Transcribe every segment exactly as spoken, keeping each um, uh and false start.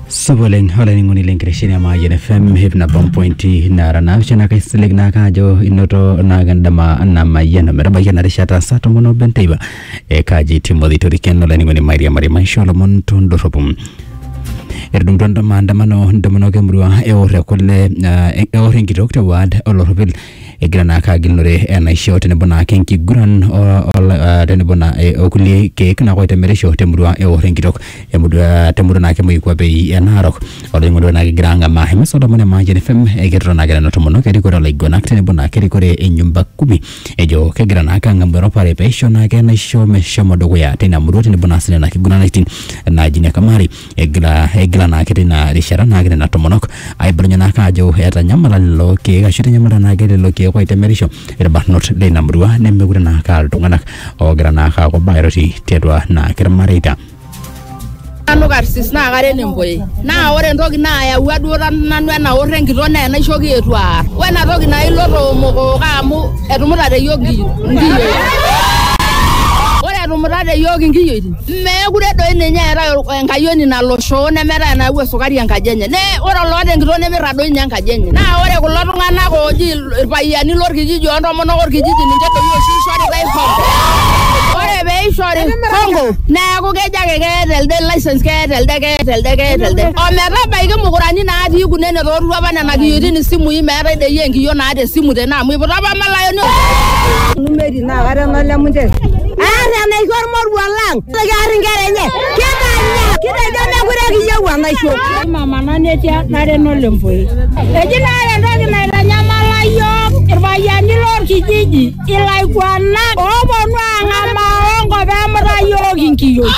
Soboleng hola ngoni lenkreshini ama N F M hipna bompointi nara na chana kai silig na kajo inoto na gandama na mayana meraba yana rishata sato mono bentaiba e kaji Timothy Toriken hola ngoni Maria Maria Maishola monton doropum erdum donda mandamano ndomono kemruwa e ore kolle e ore ngidokta wad olorbil e grana ka gilnore e na shote ne bona kenki guran ol de ne bona e okuli ke kana ko temere shote mruwa e ore ngidok e mudwa temuru na kemu ko be e narok ol ngodo na granga ma heme so do mone ma jene fem e gerro na grana to mono kedi ko la gonak ne bona kedi ko e nyumba kumi e jo ke grana ka ngambero pare pe shona ke na show me shomo do ya tena mruwa ne bona sene na ke gurana tin na jine kamari e gra e gra na kedi na rishara na grana to monok ay bronya na ka jo eta nyamala lo ke ga shite nyamala na gede lo ke ko temerisho e barnot le namruwa ne megura na ka tunganak o grana ka ko bayroti tedwa na kermarita anu garsis na gare nemboy na ore ndogi na ya wadura nanu na ore ngiro na na shogi etwa wena dogi na iloto moko kamu etumuta de yogi ndiyo ore etumuta de yogi ngiyo me gure do nenya era engayoni na losho ne mera na we sukari enkajenye ne ore lo de ngiro ne mera do nyankajenye na ore kulo tungana ko ji irpayiani lorkijiji ondomono orkijiji ninche do yo shishori dai hongo ore be shori hongo na ko geja ke del del license ke del de ke del de ke del de o mera ba ke mugurani na ati kunene ro ruwa bana na kiyoti ni simu yi mera de yengi yo na de simu de na mu ibo ba malayo no numeri na gara no le munde ara na igor mor walang tagarin garenye kidanya kidanya na gure ki yewa na sho mama na netia na re no lemboi ejina re ndo na ranya malayo irvaya ni lor kijiji ilai kwana obonu angama ongo be mra yo ginkiyo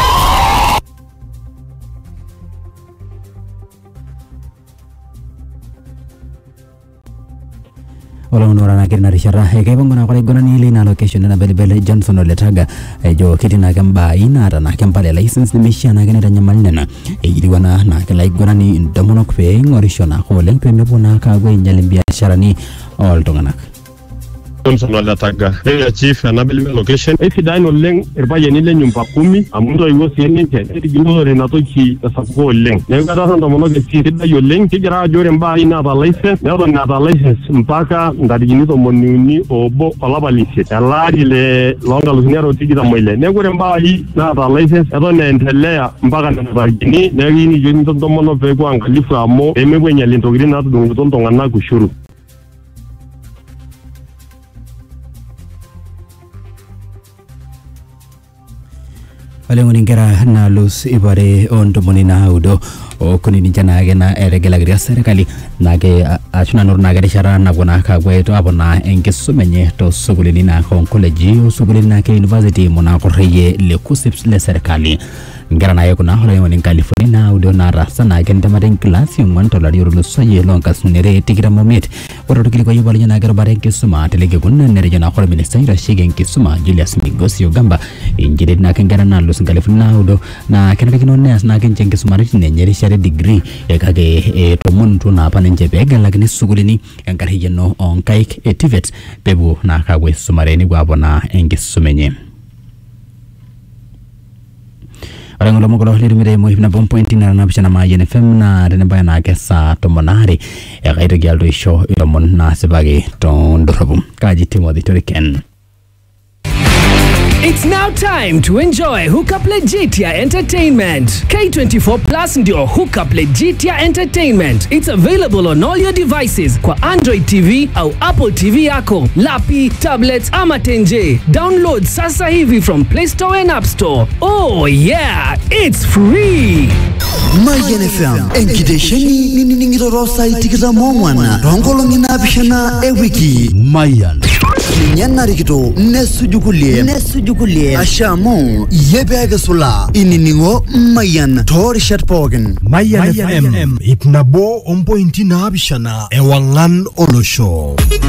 Ola unora na kirna rishara e kai bongona kwa gona ni ile na location na bele bele Johnson Oletaga e jo kitina kamba ina ta na kambale license ni misha na gane tanya malina e iliwana na kala gona ni ndomono kwe ngorishona ko len pe mebona ka go nyale biashara ni all tonganak Johnson Oletaga e chief na bele location e fidano leng irbaye ni len nyumba kumi amundo iwo sieni te e gino re na to ki sapo leng ne ngara ndo mono ke ti da yo leng ti gra jore mba ina ba license ne ndo na ba license mpaka ndari ni to monuni obo olabalisi alari le longa luzinero ti da moile ne gore mba yi na ba license e do ne ntelea mpaka na ba gini ne gini jo ni to mono pe kwa ngalifu amo e me gwenya linto giri na to ndo to ngana kushuru Wale ngingera na lus ibare ondo monina haudo o kunini jana gena eregela gria serikali nage achuna nur nage shara na bona ka gweto abona engesumenye to sugulini na kon college o sugulini na ke university mona ko reye le kusips le serikali ngara na yeko na hore woni California na audio na rasa na genda maden class yung man to la yoro so ye longa sunere tigira moment woro to kiliko yibali na garo bare kesuma telege gunna nere jana hore minister rashigen kesuma Julius Migos Yogamba injire na kengara na lus California audio na kenaka kinone na kenje kesuma ne nyeri share degree e kage e to muntu na panenje bega lagni sugulini yankar hiyeno on kaik e tivet pebu na kagwe sumare ni gwabona engesumenye Orangulo mokolo lirimire mo hifna bompointi na na bishana ma N F M na rene bayana kesa to monari e gaito gyaldo show ilomon na sebage to ndorobum kaji Timothy Toriken. It's now time to enjoy Hookup Legitia Entertainment. K twenty-four Plus ndio Hookup Legitia Entertainment. It's available on all your devices kwa Android T V au Apple T V yako, lapi, tablets ama tenje. Download sasa hivi from Play Store and App Store. Oh yeah, it's free. My N F M enkidesheni nini ningiro itikira momwana rongolo ngina bishana e wiki Mayan Nyana rikito nesujukulie nesujukulie ashamo yebega sula ininingo Mayan tor shatpogen Mayan F M ipnabo on pointi na bishana ewangan olosho.